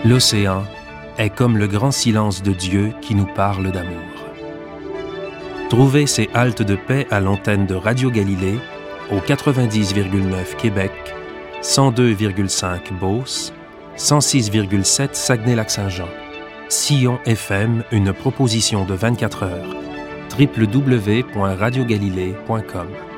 L'océan est comme le grand silence de Dieu qui nous parle d'amour. Trouvez ces haltes de paix à l'antenne de Radio Galilée au 90,9 Québec, 102,5 Beauce, 106,7 Saguenay-Lac-Saint-Jean. Sillon FM, une proposition de 24 heures. www.radiogalilée.com